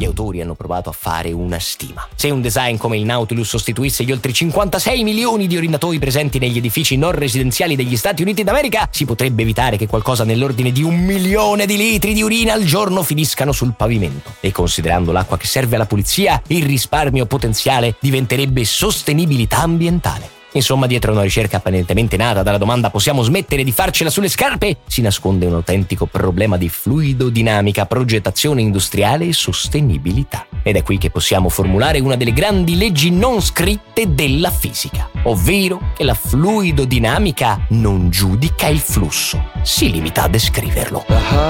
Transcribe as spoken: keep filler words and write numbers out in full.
Gli autori hanno provato a fare una stima. Se un design come il Nautilus sostituisse gli oltre cinquantasei milioni di orinatoi presenti negli edifici non residenziali degli Stati Uniti d'America, si potrebbe evitare che qualcosa nell'ordine di un milione di litri di urina al giorno finiscano sul pavimento. E considerando l'acqua che serve alla pulizia, il risparmio potenziale diventerebbe sostenibilità ambientale. Insomma, dietro una ricerca apparentemente nata dalla domanda «possiamo smettere di farcela sulle scarpe?» si nasconde un autentico problema di fluidodinamica, progettazione industriale e sostenibilità. Ed è qui che possiamo formulare una delle grandi leggi non scritte della fisica, ovvero che la fluidodinamica non giudica il flusso, si limita a descriverlo.